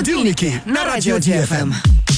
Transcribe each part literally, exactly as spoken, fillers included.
Разбудилники на радио ди эф эм.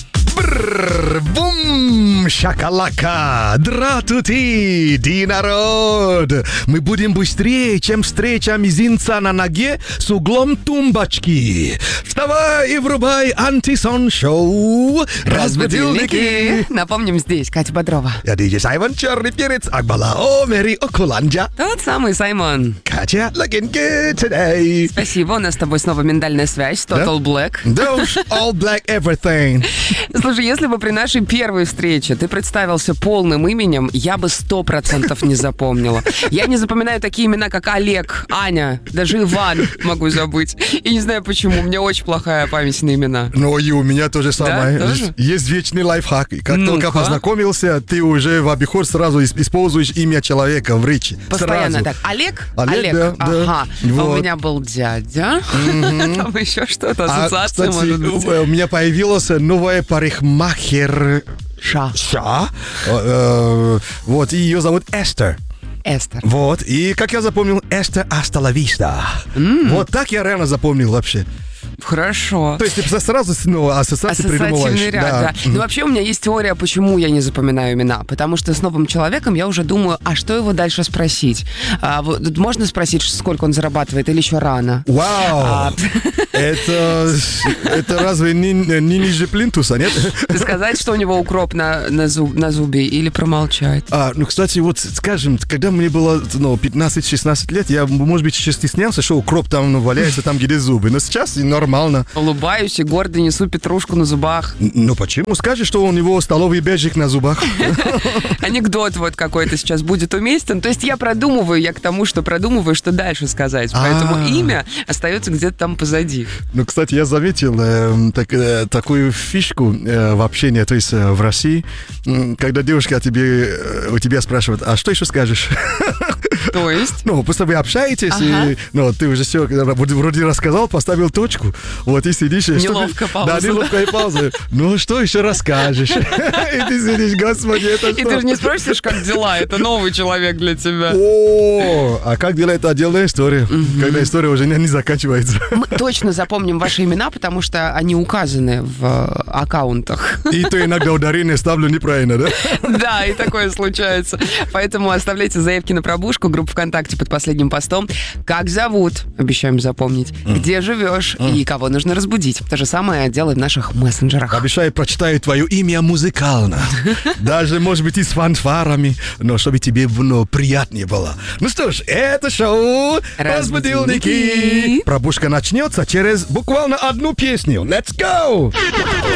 Бррр, бум, шакалака, дратути, ди народ. Мы будем быстрее, чем встреча мизинца на ноге с углом тумбочки. Вставай и врубай антисон-шоу «Разбудилники». Напомним, здесь Катя Бодрова. Я диджей Саймон, черный перец, Акбала, Омери, Окуланджа. Тот самый Саймон. Катя, looking good today. Спасибо, у нас с тобой снова миндальная связь, Total Black. Да уж, all black everything. Слушай, если бы при нашей первой встрече ты представился полным именем, я бы сто процентов не запомнила. Я не запоминаю такие имена, как Олег, Аня, даже Иван могу забыть. И не знаю почему, у меня очень плохая память на имена. Ну и у меня то же самое. Да, тоже? Есть вечный лайфхак. Как Ну-ка. только познакомился, ты уже в обиход сразу ис- используешь имя человека в речи. Постоянно Сразу. так. Олег? Олег, да, да. Ага. А у Вот. меня был дядя. Там еще что-то, А, ассоциация кстати, может быть. у меня появилась новая парикмахер. Ша. Ша. Э, Вот, и ее зовут Эстер. Эстер. Вот, и как я запомнил, Эстер Асталависта. Вот так я реально запомнил вообще. Хорошо. То есть ты сразу ну, ассоциации придумываешь. Ассоциативный ряд, да. Ну, вообще у меня есть теория, почему я не запоминаю имена. Потому что с новым человеком я уже думаю, а что его дальше спросить? А, вот, можно спросить, сколько он зарабатывает, или еще рано? Вау! А, Это, это разве не, не ниже плинтуса, нет? сказать, что у него укроп на, на, зуб, на зубе, или промолчать? А, ну, кстати, вот, скажем, когда мне было ну, пятнадцать-шестнадцать лет, я, может быть, еще стеснялся, что укроп там ну, валяется там, где зубы. Но сейчас нормально. Улыбаюсь и гордо несу петрушку на зубах. Н- Ну, почему? Скажешь, что у него столовый бежик на зубах? Анекдот вот какой-то сейчас будет уместен. То есть я продумываю, я к тому, что продумываю, что дальше сказать. Поэтому А. имя остается где-то там позади. Ну, кстати, я заметил э, так, э, такую фишку э, в общении, то есть э, в России, м, когда девушка о тебе, э, у тебя спрашивает, а что еще скажешь? То есть? Ну, просто вы общаетесь, Ага. и ну, ты уже все вроде рассказал, поставил точку, вот и сидишь. и что ты- Неловкая пауза, Да, да? неловкая пауза. Ну, что еще расскажешь? И ты сидишь, господи, это И ты же что? не спросишь, как дела, это новый человек для тебя. О, а как дела, это отдельная история, когда история уже не не заканчивается. Мы точно запомним ваши имена, потому что они указаны в э, аккаунтах. И то иногда ударение ставлю неправильно, да? Да, и такое случается. Поэтому оставляйте заявки на пробужку, группу ВКонтакте под последним постом. Как зовут? Обещаем запомнить. Где живешь? И кого нужно разбудить? То же самое делаем в наших мессенджерах. Обещаю, прочитаю твое имя музыкально. Даже, может быть, и с фанфарами, но чтобы тебе ну, приятнее было. Ну что ж, это шоу «Разбудилники». Разбудилники. Пробужка начнется через буквально одну песню. Let's go!